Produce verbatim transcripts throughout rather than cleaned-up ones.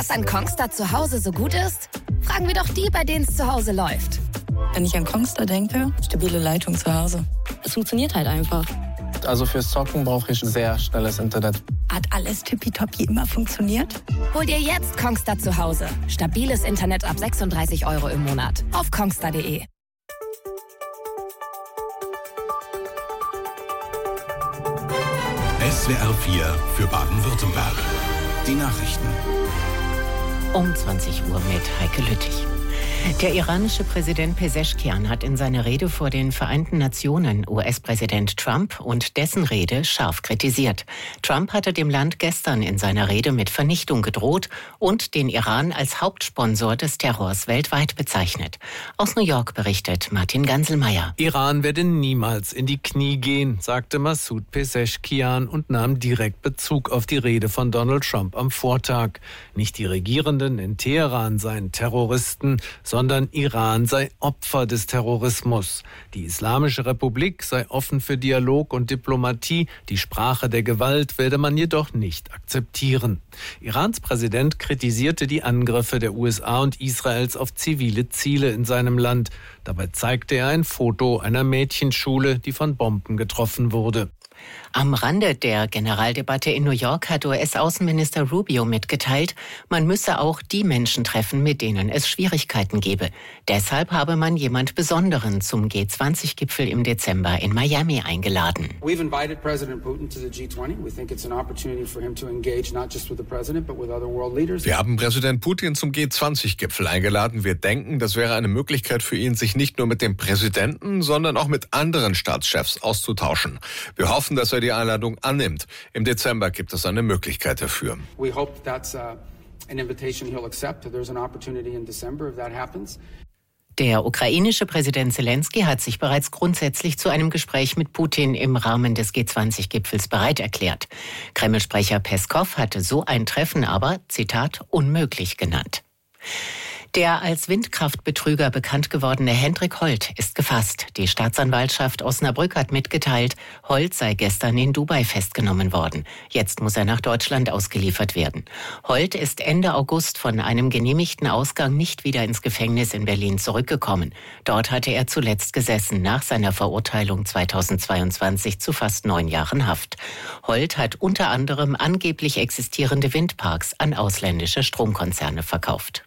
Was an Kongstar zu Hause so gut ist? Fragen wir doch die, bei denen es zu Hause läuft. Wenn ich an Kongstar denke, stabile Leitung zu Hause. Es funktioniert halt einfach. Also fürs Zocken brauche ich sehr schnelles Internet. Hat alles tippitoppi immer funktioniert? Hol dir jetzt Kongstar zu Hause. Stabiles Internet ab sechsunddreißig Euro im Monat. Auf kongstar punkt de. S W R vier für Baden-Württemberg. Die Nachrichten. Um zwanzig Uhr mit Heike Lüttich. Der iranische Präsident Pezeshkian hat in seiner Rede vor den Vereinten Nationen U S-Präsident Trump und dessen Rede scharf kritisiert. Trump hatte dem Land gestern in seiner Rede mit Vernichtung gedroht und den Iran als Hauptsponsor des Terrors weltweit bezeichnet. Aus New York berichtet Martin Ganselmeier. Iran werde niemals in die Knie gehen, sagte Masoud Pezeshkian und nahm direkt Bezug auf die Rede von Donald Trump am Vortag. Nicht die Regierenden in Teheran seien Terroristen, sondern Iran sei Opfer des Terrorismus. Die Islamische Republik sei offen für Dialog und Diplomatie. Die Sprache der Gewalt werde man jedoch nicht akzeptieren. Irans Präsident kritisierte die Angriffe der U S A und Israels auf zivile Ziele in seinem Land. Dabei zeigte er ein Foto einer Mädchenschule, die von Bomben getroffen wurde. Am Rande der Generaldebatte in New York hat U S-Außenminister Rubio mitgeteilt, man müsse auch die Menschen treffen, mit denen es Schwierigkeiten gebe. Deshalb habe man jemand Besonderen zum G zwanzig Gipfel im Dezember in Miami eingeladen. Wir haben Präsident Putin zum G zwanzig Gipfel eingeladen. Wir denken, das wäre eine Möglichkeit für ihn, sich nicht nur mit dem Präsidenten, sondern auch mit anderen Staatschefs auszutauschen. Wir hoffen, dass er die Einladung annimmt. Im Dezember gibt es eine Möglichkeit dafür. We hope that's uh, an invitation he'll accept. There's an opportunity in December if that happens. Der ukrainische Präsident Zelensky hat sich bereits grundsätzlich zu einem Gespräch mit Putin im Rahmen des G zwanzig Gipfels bereit erklärt. Kreml-Sprecher Peskow hatte so ein Treffen aber, Zitat, unmöglich genannt. Der als Windkraftbetrüger bekannt gewordene Hendrik Holt ist gefasst. Die Staatsanwaltschaft Osnabrück hat mitgeteilt, Holt sei gestern in Dubai festgenommen worden. Jetzt muss er nach Deutschland ausgeliefert werden. Holt ist Ende August von einem genehmigten Ausgang nicht wieder ins Gefängnis in Berlin zurückgekommen. Dort hatte er zuletzt gesessen, nach seiner Verurteilung zweitausendzweiundzwanzig zu fast neun Jahren Haft. Holt hat unter anderem angeblich existierende Windparks an ausländische Stromkonzerne verkauft.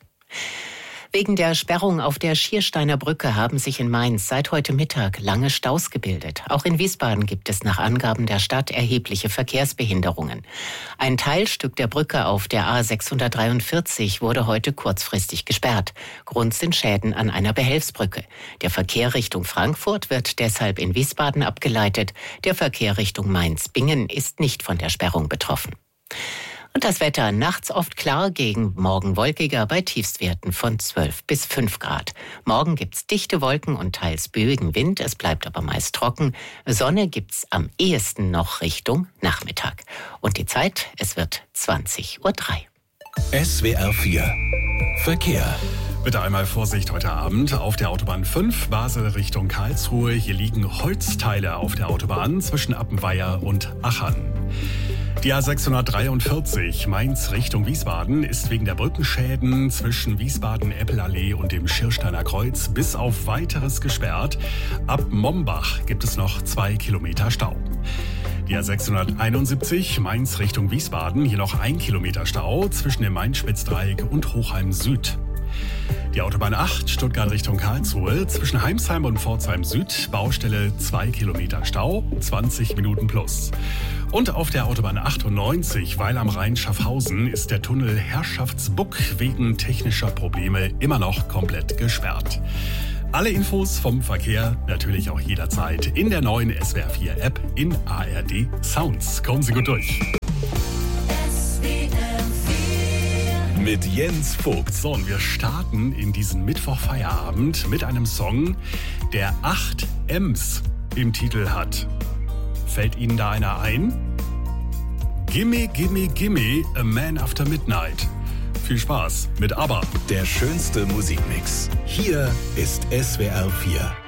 Wegen der Sperrung auf der Schiersteiner Brücke haben sich in Mainz seit heute Mittag lange Staus gebildet. Auch in Wiesbaden gibt es nach Angaben der Stadt erhebliche Verkehrsbehinderungen. Ein Teilstück der Brücke auf der A sechshundertdreiundvierzig wurde heute kurzfristig gesperrt. Grund sind Schäden an einer Behelfsbrücke. Der Verkehr Richtung Frankfurt wird deshalb in Wiesbaden abgeleitet. Der Verkehr Richtung Mainz-Bingen ist nicht von der Sperrung betroffen. Und das Wetter nachts oft klar, gegen morgen wolkiger bei Tiefstwerten von zwölf bis fünf Grad. Morgen gibt's dichte Wolken und teils böigen Wind, es bleibt aber meist trocken. Sonne gibt's am ehesten noch Richtung Nachmittag. Und die Zeit, es wird zwanzig Uhr drei. S W R vier Verkehr. Bitte einmal Vorsicht heute Abend auf der Autobahn fünf, Basel Richtung Karlsruhe. Hier liegen Holzteile auf der Autobahn zwischen Appenweier und Achern. Die A sechshundertdreiundvierzig Mainz Richtung Wiesbaden ist wegen der Brückenschäden zwischen Wiesbaden-Eppelallee und dem Schiersteiner Kreuz bis auf Weiteres gesperrt. Ab Mombach gibt es noch zwei Kilometer Stau. Die A sechshunderteinundsiebzig Mainz Richtung Wiesbaden, hier noch ein Kilometer Stau zwischen dem Main-Spitz-Dreieck und Hochheim Süd. Die Autobahn acht, Stuttgart Richtung Karlsruhe, zwischen Heimsheim und Pforzheim Süd, Baustelle zwei Kilometer Stau, zwanzig Minuten plus. Und auf der Autobahn achtundneunzig, Weil am Rhein Schaffhausen, ist der Tunnel Herrschaftsbuck wegen technischer Probleme immer noch komplett gesperrt. Alle Infos vom Verkehr natürlich auch jederzeit in der neuen S W R vier App in A R D Sounds. Kommen Sie gut durch. Mit Jens Vogt. So, und wir starten in diesen Mittwochfeierabend mit einem Song, der acht M's im Titel hat. Fällt Ihnen da einer ein? Gimme, gimme, gimme, A Man After Midnight. Viel Spaß mit ABBA. Der schönste Musikmix. Hier ist S W R vier.